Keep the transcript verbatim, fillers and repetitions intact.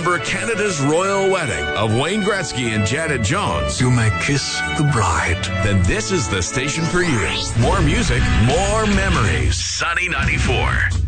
remember Canada's royal wedding of Wayne Gretzky and Janet Jones, You may kiss the bride. then this is the station for you. More music, more memories. Sunny ninety-four.